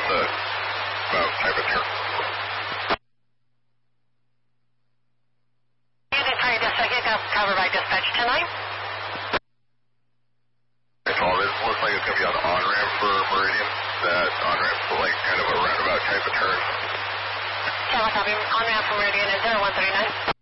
the type of turn. Sorry, just second, covered by dispatch tonight. It's all this looks like it's going to be on the on-ramp for Meridian. That on-ramp for like kind of a roundabout type of turn. Channel copy, on-ramp for Meridian is 0139.